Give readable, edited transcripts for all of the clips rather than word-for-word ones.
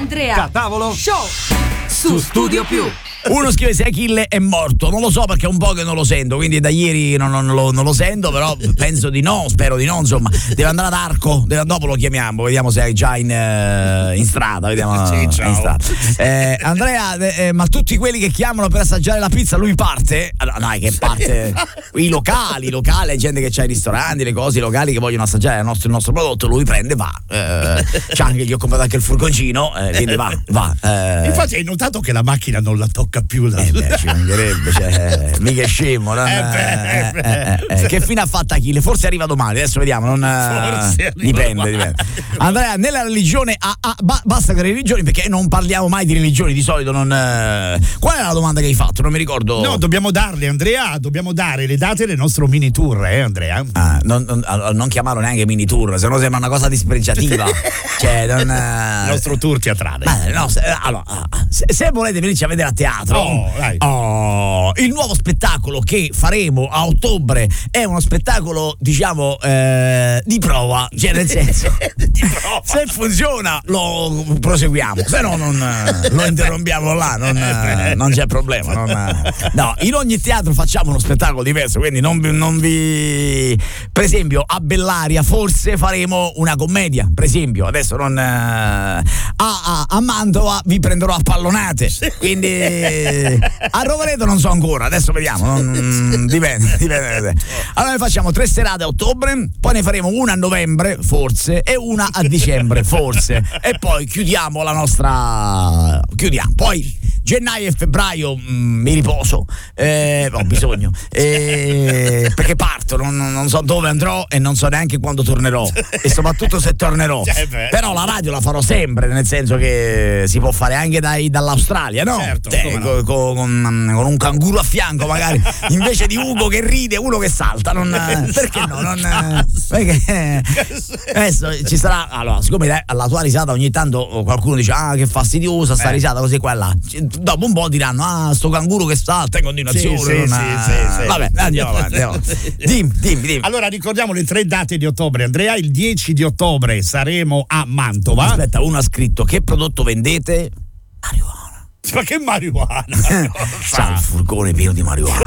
Andrea Catavolo Show su Studio Più. Uno scrive se Achille è morto, non lo so perché è un po' che non lo sento, quindi da ieri non lo sento, però penso di no, spero di no, insomma, deve andare ad Arco, dopo lo chiamiamo, vediamo se è già in strada, vediamo. Sì, ciao. In strada. Andrea, ma tutti quelli che chiamano per assaggiare la pizza, lui parte? Allora, dai, che parte? I locali, gente che c'ha i ristoranti, le cose, i locali che vogliono assaggiare il nostro prodotto, lui prende, va. C'ha anche, gli ho comprato anche il furgoncino, quindi va. Infatti hai notato che la macchina non la tocca più ci mancherebbe, cioè, mica è scemo, che fine ha fatto Achille? Forse arriva domani, adesso vediamo, dipende. Andrea, nella religione basta con le religioni, perché non parliamo mai di religioni di solito, qual è la domanda che hai fatto? Non mi ricordo. No, dobbiamo darle, Andrea, dobbiamo dare le date del nostro mini tour, Andrea? Non chiamarlo neanche mini tour, se no sembra una cosa dispregiativa. Cioè, il nostro tour teatrale. Se volete venirci a vedere a teatro, il nuovo spettacolo che faremo a ottobre è uno spettacolo, diciamo, di prova, cioè nel senso di prova. Se funziona lo proseguiamo, se no non lo interrompiamo là, non c'è problema. No, in ogni teatro facciamo uno spettacolo diverso, quindi non vi, per esempio a Bellaria forse faremo una commedia, per esempio, adesso a Mantova vi prenderò a pallonate, quindi a Rovereto non so ancora, adesso vediamo, dipende. Allora ne facciamo 3 serate a ottobre, poi ne faremo una a novembre forse e una a dicembre forse, e poi chiudiamo poi gennaio e febbraio mi riposo, ho bisogno, perché parto, non so dove andrò e non so neanche quando tornerò, e soprattutto se tornerò, però la radio la farò sempre, nel senso che si può fare anche dall'Australia, no? Certo, con un canguro a fianco magari, invece di Ugo che ride, uno che salta, perché no? Perché adesso ci sarà, allora, siccome alla tua risata ogni tanto qualcuno dice che fastidiosa sta risata così qua e là, dopo un po' diranno sto canguro che salta in continuazione. Sì. Vabbè, andiamo avanti. Dimmi. Allora ricordiamo le 3 date di ottobre, Andrea. Il 10 di ottobre saremo a Mantova. Aspetta, uno ha scritto: che prodotto vendete? Marijuana. Ma che marijuana? C'ha il furgone pieno di marijuana.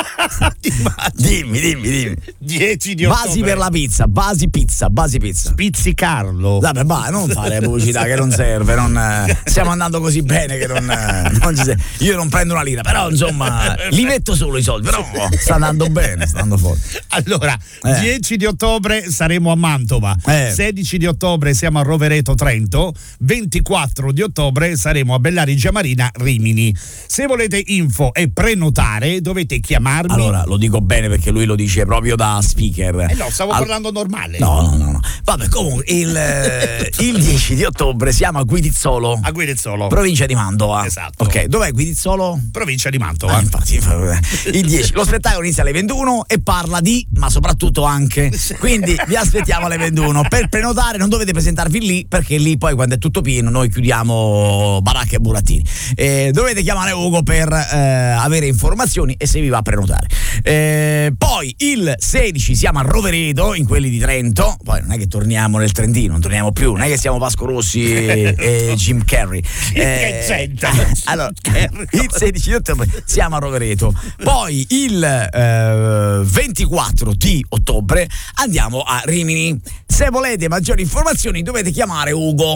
Dimmi. 10 di ottobre. Basi per la pizza, basi pizza. Spizzicarlo. Vabbè, non fare pubblicità che non serve, stiamo andando così bene che non ci serve. Io non prendo una lira, però insomma li metto solo i soldi, però sta andando bene, sta andando fuori. Allora, 10 di ottobre saremo a Mantova, 16 di ottobre siamo a Rovereto Trento, 24 di ottobre saremo a Bellaria Marina Rimini. Se volete info e prenotare dovete chiamarmi. Allora, lo dico bene perché lui lo dice proprio da speaker. No, stavo parlando normale. No. Vabbè, comunque il 10 di ottobre siamo a Guidizzolo. A Guidizzolo. Provincia di Mantova. Esatto. Ok, dov'è Guidizzolo? Provincia di Mantova. Infatti, il 10. Lo spettacolo inizia alle 21 e parla di, ma soprattutto anche. Quindi vi aspettiamo alle 21. Per prenotare non dovete presentarvi lì, perché lì poi quando è tutto pieno noi chiudiamo baracche e burattini. Dovete chiamare Ugo per avere informazioni e se vi va a prenotare. Poi il 16 siamo a Rovereto, in quelli di Trento. Poi non è che torniamo nel Trentino, non torniamo più, non è che siamo Vasco Rossi e Jim Carrey. Allora, il 16 di ottobre siamo a Rovereto. Poi il 24 di ottobre andiamo a Rimini. Se volete maggiori informazioni dovete chiamare Ugo.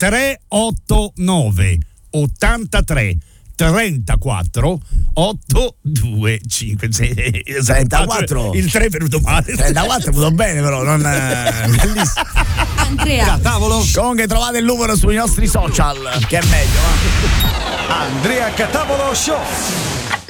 389 83 34 825 34. Il 3 è venuto male. 34 è venuto bene, però non bellissimo. Andrea Catavolo. Comunque trovate il numero sui nostri social, che è meglio. Andrea Catavolo Show.